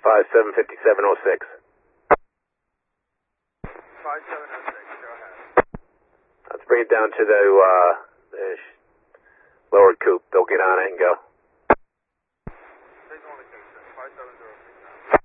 575706. 5706, go ahead. Let's bring it down to the lower coupe. They'll get on it and go. Please only 5706 now.